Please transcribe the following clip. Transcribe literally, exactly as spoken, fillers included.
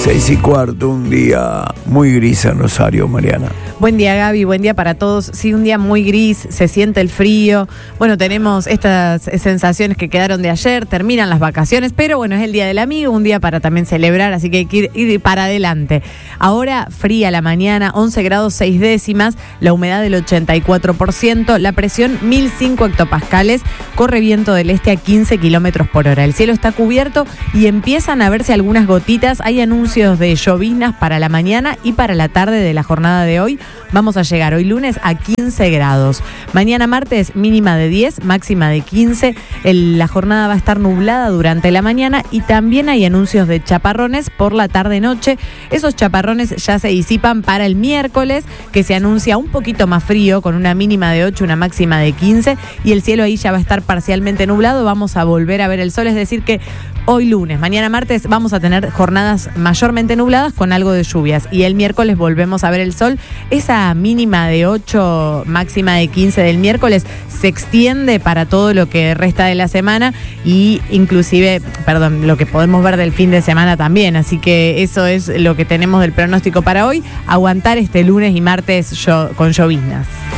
Seis y cuarto, un día muy gris en Rosario, Mariana. Buen día, Gaby, buen día para todos. Sí, un día muy gris, se siente el frío. Bueno, tenemos estas sensaciones que quedaron de ayer, terminan las vacaciones, pero bueno, es el Día del Amigo, un día para también celebrar, así que hay que ir, ir para adelante. Ahora, fría la mañana, once grados seis décimas, la humedad del ochenta y cuatro por ciento, la presión mil cinco hectopascales, corre viento del este a quince kilómetros por hora. El cielo está cubierto y empiezan a verse algunas gotitas. Hay anuncios de lloviznas para la mañana y para la tarde de la jornada de hoy. Vamos a llegar hoy lunes a quince grados. Mañana martes mínima de diez, máxima de quince. El, la jornada va a estar nublada durante la mañana y también hay anuncios de chaparrones por la tarde-noche. Esos chaparrones ya se disipan para el miércoles, que se anuncia un poquito más frío, con una mínima de ocho, una máxima de quince, y el cielo ahí ya va a estar parcialmente nublado. Vamos a volver a ver el sol, es decir que hoy lunes, mañana martes vamos a tener jornadas mayormente nubladas con algo de lluvias, y el miércoles volvemos a ver el sol. Esa mínima de ocho, máxima de quince del miércoles se extiende para todo lo que resta de la semana y inclusive, perdón, lo que podemos ver del fin de semana también. Así que eso es lo que tenemos del pronóstico para hoy. Aguantar este lunes y martes yo, con lloviznas.